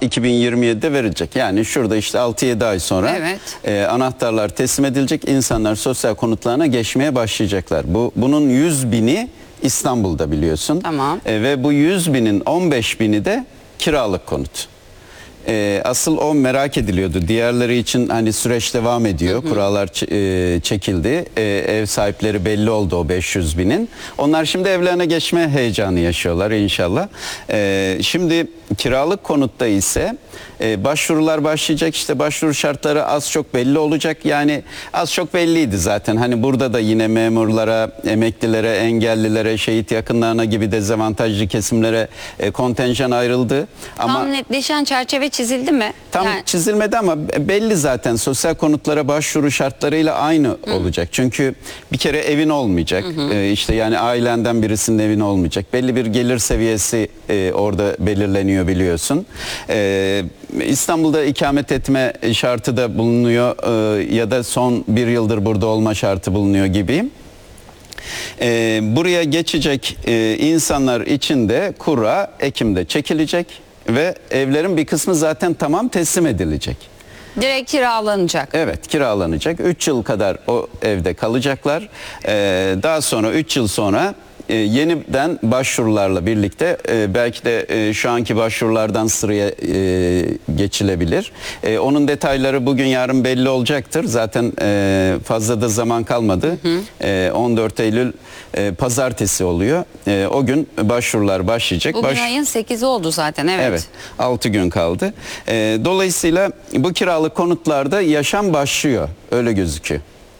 2027'de verilecek. Yani şurada işte 6-7 ay sonra anahtarlar teslim edilecek. İnsanlar sosyal konutlarına geçmeye başlayacaklar. Bunun 100 bini İstanbul'da biliyorsun. Tamam. Ve bu 100 binin 15 bini de kiralık konut. Asıl o merak ediliyordu. Diğerleri için hani süreç devam ediyor. Kurallar çekildi. Ev sahipleri belli oldu o 500 binin. Onlar şimdi evlerine geçme heyecanı yaşıyorlar inşallah. Şimdi kiralık konutta ise başvurular başlayacak. İşte başvuru şartları az çok belli olacak. Yani az çok belliydi zaten. Hani burada da yine memurlara, emeklilere, engellilere, şehit yakınlarına gibi dezavantajlı kesimlere kontenjan ayrıldı. Ama tam netleşen çerçeve çizildi mi? Tam çizilmedi ama belli zaten, sosyal konutlara başvuru şartlarıyla aynı olacak. Çünkü bir kere evin olmayacak. İşte yani ailenden birisinin evin olmayacak. Belli bir gelir seviyesi orada belirleniyor biliyorsun. İstanbul'da ikamet etme şartı da bulunuyor ya da son bir yıldır burada olma şartı bulunuyor gibi. Buraya geçecek insanlar için de kura Ekim'de çekilecek ve evlerin bir kısmı zaten tamam teslim edilecek. Direkt kiralanacak. Evet, kiralanacak. 3 yıl kadar o evde kalacaklar. Daha sonra 3 yıl sonra yeniden başvurularla birlikte belki de şu anki başvurulardan sıraya geçilebilir. Onun detayları bugün yarın belli olacaktır. Zaten fazla da zaman kalmadı. 14 Eylül pazartesi oluyor. O gün başvurular başlayacak. Bugün ayın 8'i oldu zaten. Evet. 6 gün kaldı. Dolayısıyla bu kiralık konutlarda yaşam başlıyor. Öyle gözüküyor.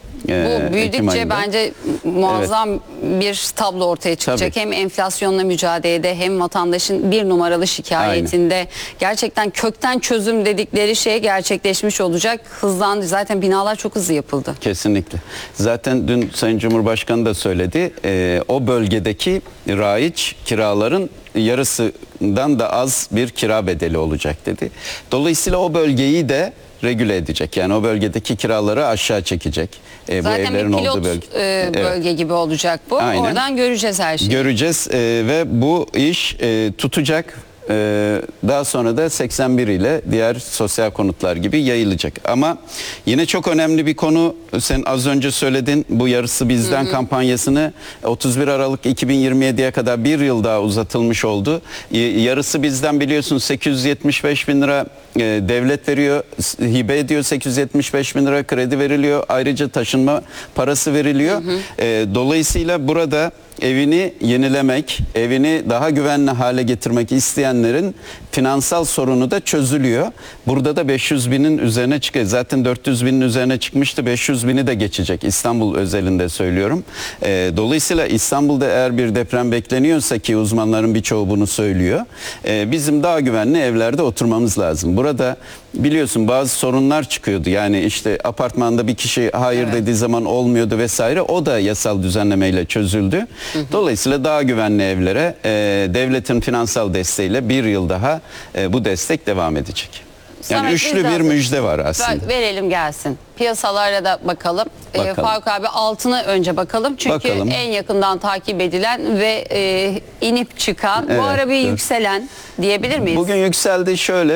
Bu büyüdükçe bence muazzam bir tablo ortaya çıkacak. Tabii. Hem enflasyonla mücadelede hem vatandaşın bir numaralı şikayetinde gerçekten kökten çözüm dedikleri şey gerçekleşmiş olacak. Hızlandı. Zaten binalar çok hızlı yapıldı. Kesinlikle. Zaten dün Sayın Cumhurbaşkanı da söyledi. O bölgedeki raiç kiraların yarısından da az bir kira bedeli olacak dedi. Dolayısıyla o bölgeyi de regüle edecek. Yani o bölgedeki kiraları aşağı çekecek. Zaten bu evlerin bir pilot olduğu bölge gibi olacak bu. Aynen. Oradan göreceğiz her şeyi. Göreceğiz ve bu iş tutacak. Daha sonra da 81 ile diğer sosyal konutlar gibi yayılacak. Ama yine çok önemli bir konu, sen az önce söyledin, bu yarısı bizden kampanyasını 31 Aralık 2027'ye kadar bir yıl daha uzatılmış oldu. Yarısı bizden biliyorsun 875 bin lira devlet veriyor, hibe ediyor, 875 bin lira kredi veriliyor, ayrıca taşınma parası veriliyor. Dolayısıyla burada evini yenilemek, evini daha güvenli hale getirmek isteyenlerin finansal sorunu da çözülüyor. Burada da 500 binin üzerine çıkıyor. Zaten 400 binin üzerine çıkmıştı. 500 bini de geçecek. İstanbul özelinde söylüyorum. Dolayısıyla İstanbul'da eğer bir deprem bekleniyorsa, ki uzmanların birçoğu bunu söylüyor, bizim daha güvenli evlerde oturmamız lazım. Burada biliyorsun bazı sorunlar çıkıyordu. Yani işte apartmanda bir kişi hayır dediği zaman olmuyordu vesaire. O da yasal düzenlemeyle çözüldü. Dolayısıyla daha güvenli evlere devletin finansal desteğiyle bir yıl daha bu destek devam edecek. Yani Samet, üçlü bir müjde var aslında. Verelim gelsin. Piyasalara da bakalım. Faruk abi, altına önce bakalım. Çünkü en yakından takip edilen ve inip çıkan, bu ara bir yükselen diyebilir miyiz? Bugün yükseldi şöyle,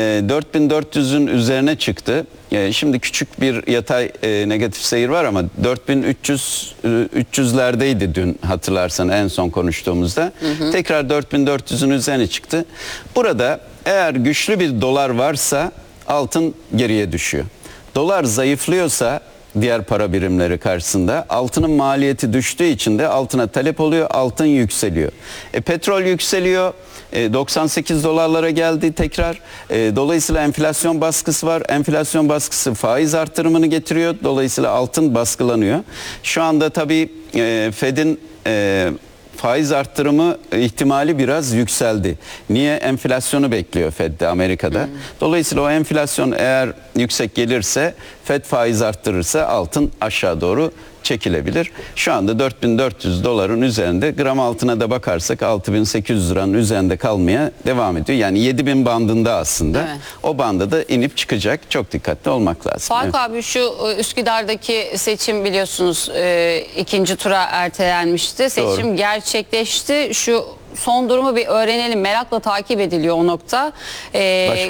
4400'ün üzerine çıktı. Şimdi küçük bir yatay negatif seyir var ama 4300'lerdeydi dün, hatırlarsan en son konuştuğumuzda. Tekrar 4400'ün üzerine çıktı. Burada eğer güçlü bir dolar varsa altın geriye düşüyor. Dolar zayıflıyorsa diğer para birimleri karşısında altının maliyeti düştüğü için de altına talep oluyor, altın yükseliyor. Petrol yükseliyor, 98 dolarlara geldi tekrar. Dolayısıyla enflasyon baskısı var. Enflasyon baskısı faiz artırımını getiriyor. Dolayısıyla altın baskılanıyor. Şu anda tabii Fed'in faiz arttırımı ihtimali biraz yükseldi. Niye? Enflasyonu bekliyor Fed'de, Amerika'da. Dolayısıyla o enflasyon eğer yüksek gelirse, Fed faiz arttırırsa altın aşağı doğru çekilebilir. Şu anda 4400 doların üzerinde, gram altına da bakarsak 6800 liranın üzerinde kalmaya devam ediyor. Yani 7000 bandında aslında. O banda da inip çıkacak. Çok dikkatli olmak lazım. Faruk abi, şu Üsküdar'daki seçim biliyorsunuz ikinci tura ertelenmişti. Seçim gerçekleşti. Şu son durumu bir öğrenelim. Merakla takip ediliyor o nokta.